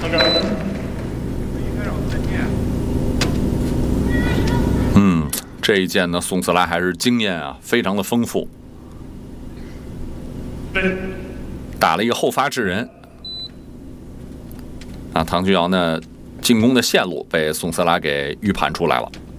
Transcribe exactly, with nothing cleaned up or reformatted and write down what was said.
嗯，这一箭呢，宋斯拉还是经验啊，非常的丰富，打了一个后发制人。啊，唐君尧呢，进攻的线路被宋斯拉给预判出来了。